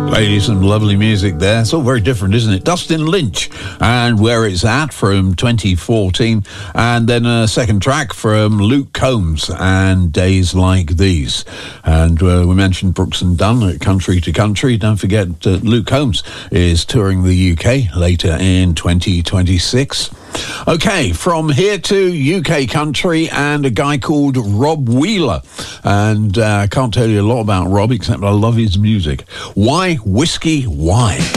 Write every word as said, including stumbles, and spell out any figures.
Ladies, some lovely music there. It's all very different, isn't it? Dustin Lynch and Where It's At from twenty fourteen. And then a second track from Luke Combs and Days Like These. And uh, we mentioned Brooks and Dunn at Country to Country. Don't forget that Luke Combs is touring the U K later in twenty twenty-six. Okay, from here to U K country and a guy called Rob Wheeler. And uh, I can't tell you a lot about Rob, except I love his music. Why Whiskey Why?